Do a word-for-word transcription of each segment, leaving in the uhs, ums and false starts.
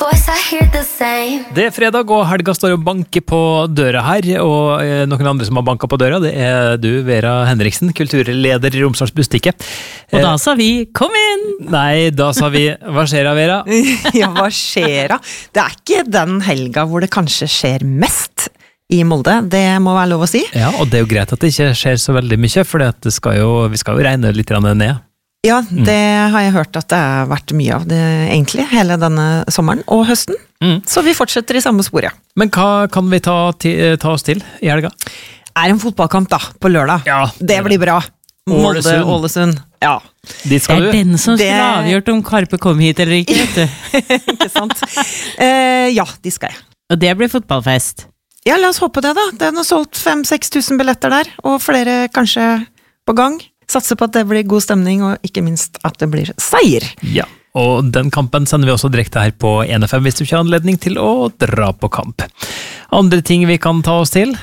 voice, I hear the same. Det er fredag, og helga står og banker på døra her, og eh, noen andre som har banket på døra, det er du, Vera Henriksen, kulturleder i Romsdals Bustikke. Og da sa vi, kom inn! Nei, da sa vi, hva skjer da, Vera? Ja, hva skjer da? Det er ikke den helga hvor det kanskje skjer mest i Molde, det må være lov å si. Ja, og det er jo greit at det ikke skjer så veldig mye, for det skal jo, vi skal jo regne litt ned. Ja, det har jeg hørt at det har vært mye av det egentlig, hele denne sommeren og høsten. Mm. Så vi fortsetter i samme sporet. Men hva kan vi ta, ta oss til i helga? Er en fotballkamp da, på lørdag. Ja. Det blir bra. Molde, Ålesund. Ja. Dit skal du? Det er den som skulle det... avgjort om Karpe kom hit eller ikke, vet du. Ikke sant? Uh, ja, de skal jeg. Og det blir fotballfest. Ja, la oss håpe det da. Det er nå solgt fem-seks tusen billetter der, og flere kanskje på gang. Satser på at det blir god stemning, og ikke minst at det blir seier. Ja, og den kampen sender vi også direkte her på N F M hvis du ikke har anledning til å dra på kamp. Andre ting vi kan ta oss til?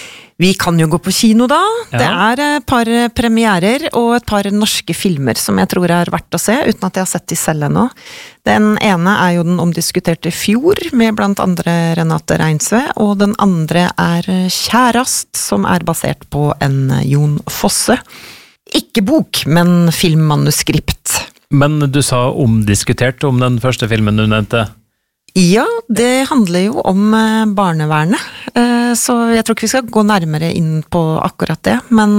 Vi kan jo gå på kino da. Ja. Det er et par premierer og et par norske filmer som jeg tror er verdt å se, uten at jeg har sett de selv ennå. Den ene er jo den omdiskuterte Fjord, med blant andre Renate Reinsve, og den andre er Kjærast, som er basert på en Jon Fosse. Ikke bok, men filmmanuskript. Men du sa omdiskutert om den første filmen du nevnte. Ja, det handler jo om barnevernet, så jeg tror ikke vi skal gå nærmere inn på akkurat det, men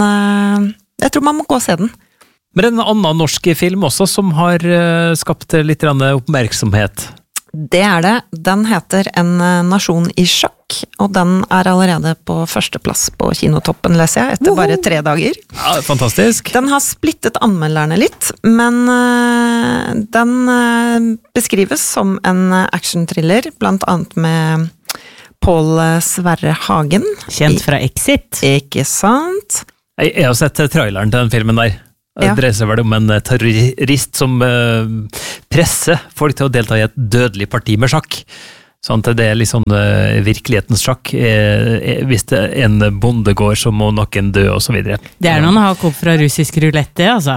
jeg tror man må gå og se den. Men det er en annen norsk film også som har skapt litt oppmerksomhet. Det er det. Den heter En nasjon i sjakk, og den er allerede på førsteplass på kinotoppen, leser jeg, etter bare tre dager. Ja, fantastisk. Den har splittet anmelderne litt, men uh, den uh, beskrives som en action-thriller, blant annet med Pål Sverre Hagen. Kjent fra Exit. Ikke sant? Jeg, jeg har sett traileren til den filmen der. Ja. Det dreier seg vel om en terrorist som uh, presser folk til å delta i et dødelig parti med sjakk. Sånn at det er liksom uh, virkelighetens sjakk. Eh, hvis det er en bonde går, så må noen dø, og så videre. Det er noen hakk opp fra russisk rulette, altså.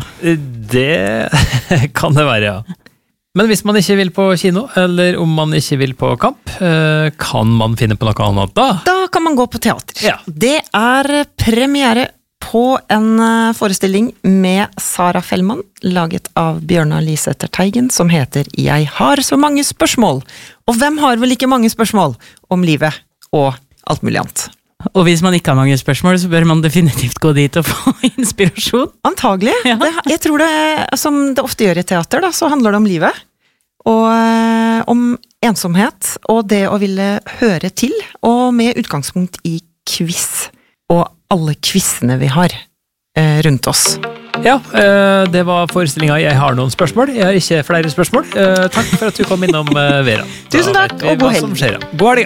Det kan det være, ja. Men hvis man ikke vil på kino, eller om man ikke vil på kamp, uh, kan man finne på noe annet da? Da kan man gå på teater. Ja. Det er premiere på en forestilling med Sara Fellmann, laget av Bjørnar Lisæter Teigen, som heter Jeg har så mange spørsmål. Og hvem har vel ikke mange spørsmål om livet og alt mulig annet? Og hvis man ikke har mange spørsmål, så bør man definitivt gå dit og få inspirasjon. Antagelig. Ja. Det, jeg tror det, som det ofte gjør i teater, da, så handler det om livet. Og øh, om ensomhet, og det å ville høre til, og med utgangspunkt i quiz. Og alle quizene vi har eh, rundt oss. Ja, eh, det var forestillingen Jeg har noen spørsmål. Jeg har ikke flere spørsmål. Eh, takk for at du kom innom, eh, Vera. Tusen takk, og god helg. God helg.